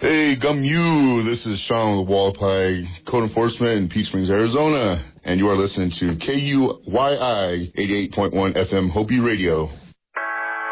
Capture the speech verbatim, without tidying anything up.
Hey, Gum You, this is Sean with Wallpie Code Enforcement in Peach Springs, Arizona, and you are listening to K U Y I eighty-eight point one F M Hopi Radio.